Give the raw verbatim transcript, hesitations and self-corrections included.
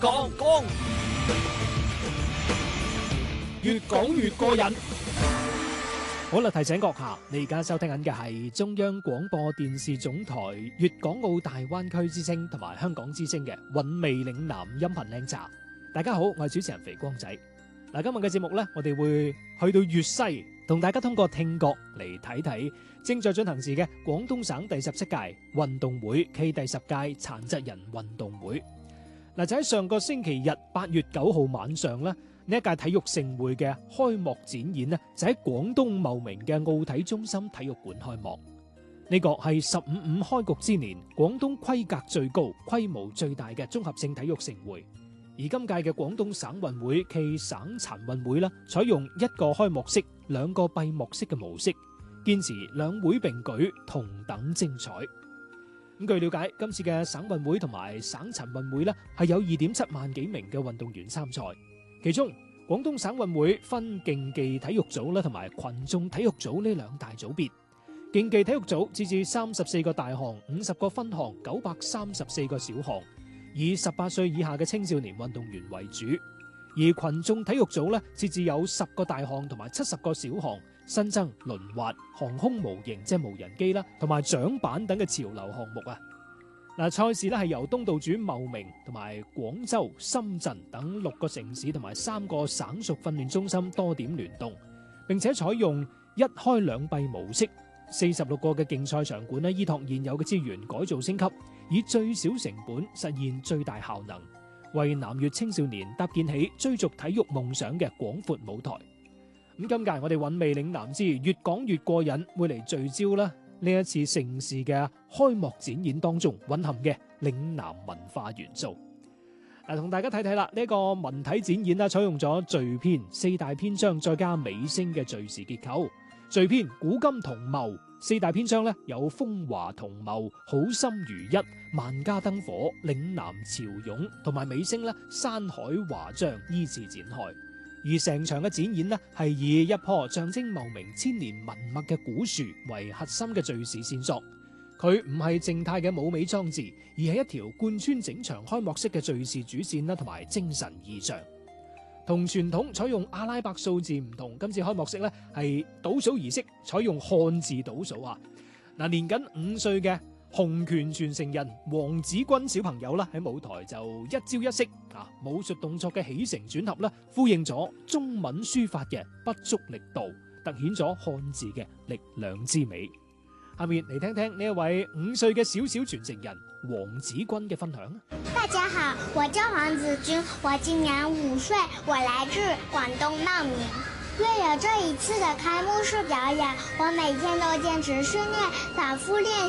講講，越講越過癮。好啦，提醒閣下，你而家收聽緊嘅係中央廣播電視總台粵港澳大灣區之聲同埋香港之聲嘅韻味嶺南音頻靚茶。大家好，我係主持人肥光仔。嗱，今日嘅節目呢，我哋會去到粵西，同大家通過聽覺嚟睇睇正在進行時嘅廣東省第十七屆運動會暨第十屆殘疾人運動會。嗱，就喺上個星期日八月九號晚上呢，呢一屆體育盛會嘅開幕展演呢，就喺廣東茂名嘅奧體中心體育館開幕。呢個係十五五開局之年廣東規格最高、規模最大嘅綜合性體育盛會。而今屆嘅廣東省運會暨省殘運會呢，採用一個開幕式、兩個閉幕式嘅模式，堅持兩會並舉，同等精彩。咁據了解，今次嘅省運會同埋省殘運會呢，係有二點七萬幾名嘅運動員參賽。其中廣東省運會分競技體育組啦同埋群眾體育組呢兩大組別。競技體育組設置三十四個大項、五十個分項、九百三十四個小項，以十八歲以下嘅青少年運動員為主。而群眾體育組呢，設置有十個大項同埋七十個小項，新增輪滑、航空模型即係無人機啦，同埋槳板等嘅潮流項目啊。嗱，賽事咧係由東道主茂名同埋廣州、深圳等六個城市同埋三個省屬訓練中心多點聯動，並且採用一開兩閉模式。四十六個嘅競賽場館咧，依託現有嘅資源改造升級，以最小成本實現最大效能，為南粵青少年搭建起追逐體育夢想嘅廣闊舞台。咁今屆我哋韻味嶺南之越講越過癮，會嚟聚焦啦呢一次盛事嘅開幕展演當中蘊含嘅嶺南文化元素。嗱，同大家睇睇啦，呢個文體展演啦，採用咗序篇四大篇章，再加尾聲嘅敘事結構。序篇古今同謀，四大篇章咧有風華同謀、好心如一、萬家燈火、嶺南潮湧，同埋尾聲咧山海華章依次展開。而成場嘅展演呢，係以一棵象徵茂名千年文脈嘅古樹為核心嘅敘事線索。佢唔係靜態嘅舞美裝置，而係一條貫穿整場開幕式嘅敘事主線啦，同埋精神意象。同傳統採用阿拉伯數字唔同，今次開幕式呢係倒數儀式，採用漢字倒數啊！嗱，年僅五歲嘅洪拳傳承人黃子君小朋友啦，喺舞台就一招一式啊，武術動作嘅起承轉合啦，呼應咗中文書法嘅不足力度，凸顯咗漢字嘅力量之美。下面嚟聽聽呢一位五歲嘅小小傳承人黃子君嘅分享。 大家好，我叫黃子君，我今年五歲，我來自廣東茂名。為了這一次的開幕式表演，我每天都堅持訓練，反覆練